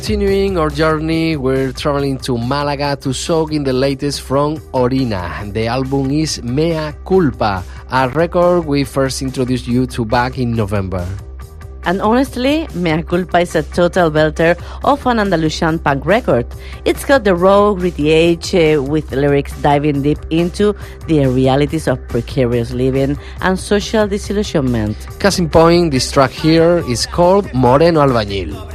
Continuing our journey, we're traveling to Malaga to soak in the latest from Orina. The album is Mea Culpa, a record we first introduced you to back in November. And honestly, Mea Culpa is a total belter of an Andalusian punk record. It's got the raw, gritty edge with lyrics diving deep into the realities of precarious living and social disillusionment. Case in point, this track here is called Moreno Albañil.